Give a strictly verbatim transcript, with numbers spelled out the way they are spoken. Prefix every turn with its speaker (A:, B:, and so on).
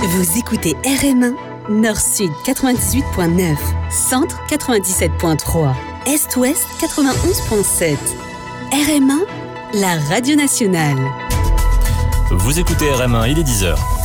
A: Vous écoutez R M un, Nord-Sud quatre-vingt-dix-huit point neuf, Centre quatre-vingt-dix-sept point trois, Est-Ouest quatre-vingt-onze point sept. R M un, la radio nationale.
B: Vous écoutez R M un, il est dix heures.